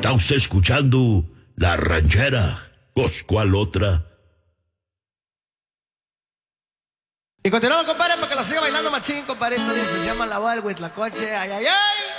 Está usted escuchando La Ranchera. Pues, ¿cuál otra? Y continuamos, compadre, para que lo siga bailando machín, compadre. Entonces se llama La Voz del Huitlacoche. ¡Ay, ay, ay!